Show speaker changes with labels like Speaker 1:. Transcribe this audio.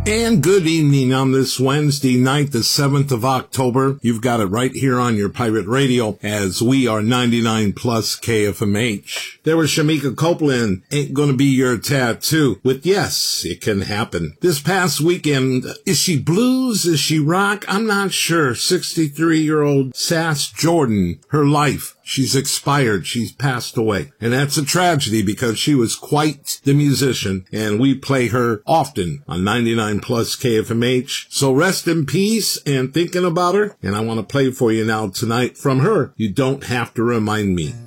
Speaker 1: And good evening on this Wednesday night, the 7th of October. You've got it right here on your pirate radio as we are 99 plus KFMH. There was Shamika Copeland, Ain't Gonna Be Your Tattoo, with Yes, It Can Happen. This past weekend, is she blues? Is she rock? I'm not sure. 63-year-old Sass Jordan, her life. She's expired. She's passed away. And that's a tragedy because she was quite the musician, and we play her often on 99 plus KFMH. So rest in peace and thinking about her. And I want to play for you now tonight from her, You Don't Have to Remind Me.